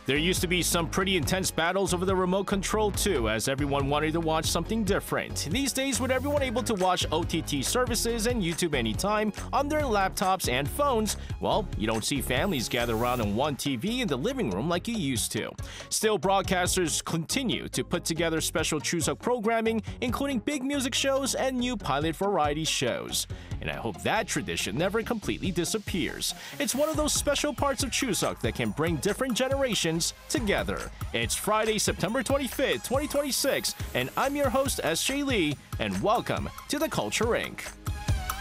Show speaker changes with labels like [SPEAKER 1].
[SPEAKER 1] There used to be some pretty intense battles over the remote control too, as everyone wanted to watch something different. These days, with everyone able to watch OTT services and YouTube anytime on their laptops and phones, well, you don't see families gather around on one TV in the living room like you used to. Still, broadcasters continue to put together special Chuseok programming, including big music shows and new pilot variety shows. And I hope that tradition never completely disappears. It's one of those special parts of Chuseok that can bring different generations together. It's Friday, September 25th, 2026, and I'm your host, S.J. Lee, and welcome to The Culture Inc.